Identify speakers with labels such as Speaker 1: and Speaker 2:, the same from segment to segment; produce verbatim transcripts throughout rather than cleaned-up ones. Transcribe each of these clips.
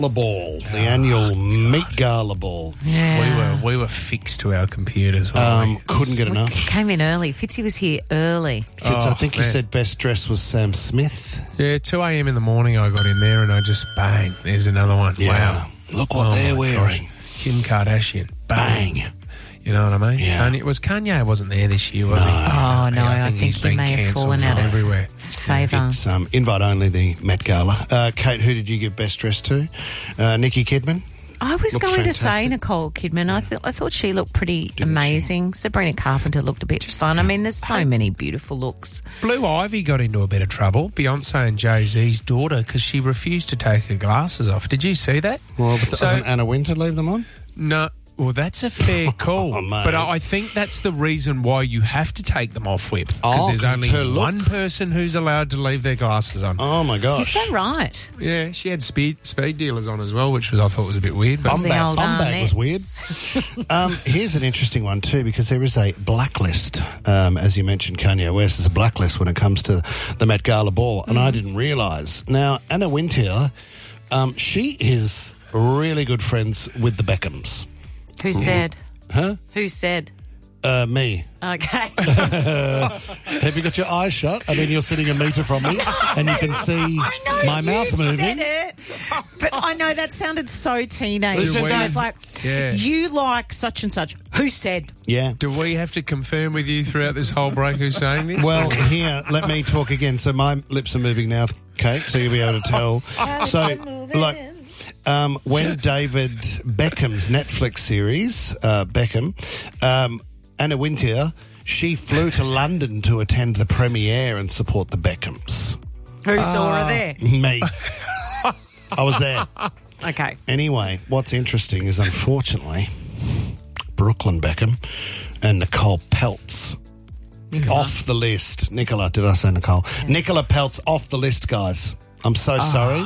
Speaker 1: Ball, the annual Met Gala Ball.
Speaker 2: Yeah.
Speaker 3: We were we were fixed to our computers.
Speaker 1: Um,
Speaker 3: we?
Speaker 1: couldn't get enough.
Speaker 2: Came in early. Fitzy was here early.
Speaker 1: Fitz, I
Speaker 3: Oh,
Speaker 1: think you
Speaker 3: man.
Speaker 1: said best dress was Sam Smith.
Speaker 3: Yeah, two a.m. in the morning I got in there and I just, bang, there's another one. Wow.
Speaker 1: Look what
Speaker 3: Oh,
Speaker 1: they're
Speaker 3: my
Speaker 1: wearing.
Speaker 3: gosh. Kim Kardashian. Bang.
Speaker 1: Bang.
Speaker 3: You know what I mean?
Speaker 1: Yeah.
Speaker 3: Kanye, was Kanye wasn't there this year, was he?
Speaker 2: Oh, no, I think
Speaker 3: he's
Speaker 2: he
Speaker 3: been
Speaker 2: may have
Speaker 3: cancelled
Speaker 2: fallen out
Speaker 3: from
Speaker 2: of
Speaker 3: everywhere.
Speaker 2: favour.
Speaker 1: It's um, invite only, the Met Gala. Uh, Kate, who did you give best dress to? Uh, Nikki Kidman?
Speaker 2: I was
Speaker 1: Looked
Speaker 2: going to say
Speaker 1: fantastic.
Speaker 2: Nicole Kidman. I thought I thought she looked pretty amazing. Sabrina Carpenter looked a bit fun. I mean, there's so many beautiful looks.
Speaker 3: Blue Ivy got into a bit of trouble, Beyonce and Jay-Z's daughter, because she refused to take her glasses off. Did you see that?
Speaker 1: Well, but
Speaker 3: So-
Speaker 1: doesn't Anna Wintour leave them on?
Speaker 3: No. Well, that's a fair call.
Speaker 1: Oh, mate.
Speaker 3: But I I think that's the reason why you have to take them off, Whip. Because
Speaker 1: Oh,
Speaker 3: there's
Speaker 1: 'cause
Speaker 3: only
Speaker 1: it's her look.
Speaker 3: one person who's allowed to leave their glasses on.
Speaker 1: Oh, my
Speaker 2: Is
Speaker 1: gosh.
Speaker 2: that right?
Speaker 3: Yeah, she had speed speed dealers on as well, which was I thought was a bit weird. But
Speaker 1: Bum
Speaker 2: The
Speaker 1: bag,
Speaker 2: old
Speaker 1: bum bag was weird.
Speaker 2: Arnettes.
Speaker 1: Um, here's an interesting one too, because there is a blacklist, um, as you mentioned, Kanye West. There's a blacklist when it comes to the Met Gala Ball, and I didn't realise. Now, Anna Wintour, um, she is really good friends with the Beckhams.
Speaker 2: Who said?
Speaker 1: Huh?
Speaker 2: Who said?
Speaker 1: Uh, me.
Speaker 2: Okay.
Speaker 1: Have you got your eyes shut? I mean, you're sitting a metre from me, and you can see
Speaker 2: I know
Speaker 1: my mouth
Speaker 2: you've
Speaker 1: moving.
Speaker 2: said it, but I know that sounded so teenage.
Speaker 1: Who said
Speaker 2: So
Speaker 1: that?
Speaker 2: it's like,
Speaker 3: Yeah.
Speaker 2: you like such and such. Who said?
Speaker 1: Yeah.
Speaker 3: do we have to confirm with you throughout this whole break who's saying this?
Speaker 1: Well, here, let me talk again. So my lips are moving now, Kate, so you'll be able to tell. So, like, um, when David Beckham's Netflix series, uh, Beckham, um, Anna Wintour, she flew to London to attend the premiere and support the Beckhams.
Speaker 2: Who saw her there?
Speaker 1: Me. I was there.
Speaker 2: Okay.
Speaker 1: Anyway, what's interesting is, unfortunately, Brooklyn Beckham and Nicole Peltz off the list. Nicola, did I say Nicole? Nicola Peltz off the list, guys. I'm so sorry.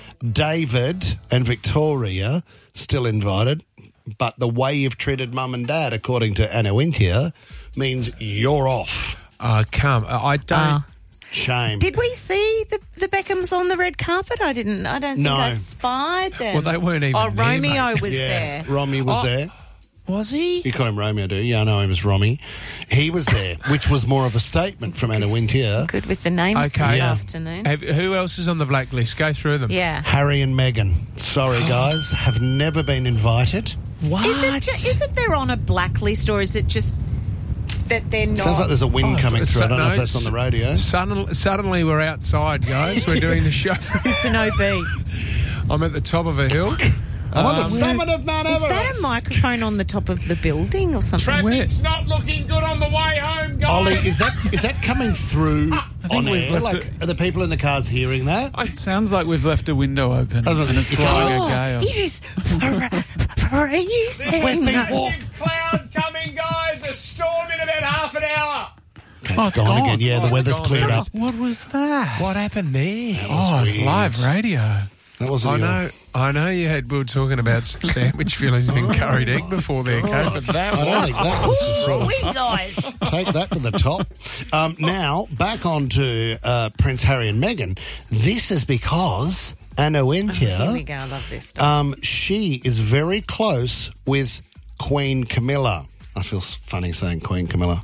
Speaker 1: David and Victoria still invited, but the way you've treated mum and dad, according to Anna Wintour, means you're off.
Speaker 3: uh, come. I don't.
Speaker 2: Uh,
Speaker 1: Shame.
Speaker 2: Did we see the, the Beckhams on the red carpet? I didn't. I don't think
Speaker 1: No.
Speaker 2: I spied them.
Speaker 3: Well, they weren't even
Speaker 2: Oh,
Speaker 3: there,
Speaker 2: Romeo
Speaker 3: mate.
Speaker 2: was
Speaker 1: yeah,
Speaker 2: there.
Speaker 1: Romy was
Speaker 3: Oh.
Speaker 1: there.
Speaker 3: Was he?
Speaker 1: You call him Romeo, do you? Yeah, I know him as Romy. He was there, which was more of a statement from Anna Wintour.
Speaker 2: Good with the names
Speaker 3: Okay.
Speaker 2: this
Speaker 3: Yeah.
Speaker 2: afternoon.
Speaker 3: Have, who else is on the blacklist? Go through them.
Speaker 2: Yeah.
Speaker 1: Harry and Meghan. Sorry, guys, have never been invited.
Speaker 3: What?
Speaker 2: Is it ju- is it they're on a blacklist, or is it just that they're not?
Speaker 1: Sounds like there's a wind
Speaker 3: Oh,
Speaker 1: coming
Speaker 3: so-
Speaker 1: through. I don't know
Speaker 3: no,
Speaker 1: if that's on the radio.
Speaker 3: Suddenly, suddenly we're outside, guys. We're doing the show.
Speaker 2: It's an O B.
Speaker 3: I'm at the top of a hill.
Speaker 1: I'm on the
Speaker 3: Um,
Speaker 1: summit of Mount
Speaker 2: Is
Speaker 1: Everest.
Speaker 2: that a microphone on the top of the building or something?
Speaker 3: Traffic's not looking good on the way home, guys.
Speaker 1: Ollie, is that is that coming through on
Speaker 4: we've
Speaker 1: air?
Speaker 4: left
Speaker 1: Like,
Speaker 4: it-
Speaker 1: are the people in the cars hearing that?
Speaker 4: It sounds like we've left a window open
Speaker 1: Other than
Speaker 4: and it's
Speaker 1: you
Speaker 4: blowing
Speaker 1: can't-
Speaker 2: Oh,
Speaker 4: a gale.
Speaker 2: it is fr- freezing.
Speaker 3: cloud coming, guys. A storm in about half an hour.
Speaker 1: Okay,
Speaker 4: Oh,
Speaker 1: it's
Speaker 4: it's
Speaker 1: gone,
Speaker 4: gone.
Speaker 1: again. Yeah,
Speaker 3: Oh,
Speaker 1: the
Speaker 3: it's
Speaker 1: weather's
Speaker 3: gone.
Speaker 1: cleared up.
Speaker 4: What was that?
Speaker 3: What happened there?
Speaker 4: Oh, it's
Speaker 1: weird.
Speaker 4: live radio.
Speaker 1: That wasn't
Speaker 3: I
Speaker 1: your-
Speaker 3: know, I know. You had we were talking about some sandwich fillings and curried egg before there, Kate, but that
Speaker 1: I don't
Speaker 3: was
Speaker 1: think that was the sort of-
Speaker 2: We guys.
Speaker 1: Take that to the top. Um, now, back on to uh, Prince Harry and Meghan. This is because Anna
Speaker 2: Here
Speaker 1: Wintour,
Speaker 2: we go. I love this stuff.
Speaker 1: um, she is very close with Queen Camilla. I feel s- funny saying Queen Camilla.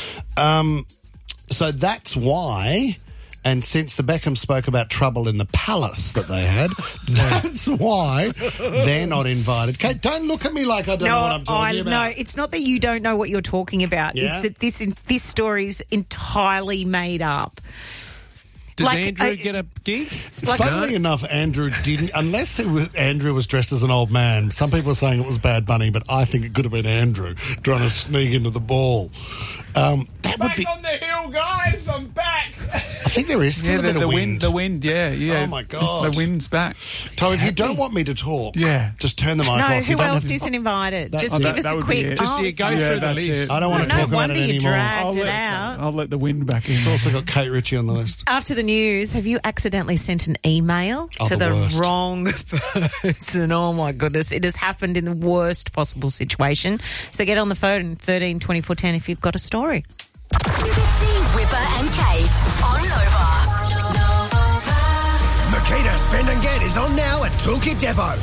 Speaker 1: Um, so that's why... And since the Beckhams spoke about trouble in the palace that they had, that's why they're not invited. Kate, don't look at me like I don't know what I'm talking
Speaker 2: I,
Speaker 1: about.
Speaker 2: no, it's not that you don't know what you're talking about.
Speaker 1: Yeah?
Speaker 2: It's that this this story's entirely made up.
Speaker 3: Does
Speaker 2: Like,
Speaker 3: Andrew
Speaker 2: I-
Speaker 3: get a gig?
Speaker 2: Like-
Speaker 1: Funnily enough, Andrew didn't, unless it was, Andrew was dressed as an old man. Some people are saying it was Bad Bunny, but I think it could have been Andrew trying to sneak into the ball. Um, that would
Speaker 3: Back
Speaker 1: be.
Speaker 3: on the hill, guys. I'm back.
Speaker 1: I think there is still
Speaker 4: Yeah,
Speaker 1: a
Speaker 4: the,
Speaker 1: bit
Speaker 4: the
Speaker 1: of
Speaker 4: wind.
Speaker 1: wind.
Speaker 4: The wind, yeah, yeah.
Speaker 1: Oh, my God.
Speaker 4: The wind's back.
Speaker 1: Tom, if you don't want me to talk,
Speaker 4: Yeah.
Speaker 1: just turn the mic
Speaker 2: No,
Speaker 1: off. You
Speaker 2: who
Speaker 1: don't
Speaker 2: else
Speaker 1: have to-
Speaker 2: isn't invited?
Speaker 1: That-
Speaker 2: Just
Speaker 1: oh,
Speaker 2: give
Speaker 4: that-
Speaker 2: us
Speaker 4: that
Speaker 2: a
Speaker 4: would be
Speaker 2: quick.
Speaker 4: it.
Speaker 3: Just
Speaker 2: oh,
Speaker 3: yeah, go
Speaker 4: Yeah,
Speaker 3: through the
Speaker 4: that's
Speaker 3: list.
Speaker 4: it.
Speaker 1: I don't want to
Speaker 2: no
Speaker 1: talk about
Speaker 2: wonder
Speaker 1: it
Speaker 2: you
Speaker 1: anymore.
Speaker 2: dragged it
Speaker 4: let,
Speaker 2: out.
Speaker 4: I'll let the wind back in.
Speaker 1: It's also got Kate Ritchie on the list.
Speaker 2: After the news, have you accidentally sent an email
Speaker 1: Oh,
Speaker 2: to
Speaker 1: the
Speaker 2: the,
Speaker 1: worst.
Speaker 2: wrong person? Oh, my goodness. It has happened in the worst possible situation. So get on the phone, thirteen twenty-four ten, if you've got a story.
Speaker 5: Fitzy, Whipper and Kate on Nova.
Speaker 6: The
Speaker 5: Makita Spend and Get is on now at Toolkit Depot.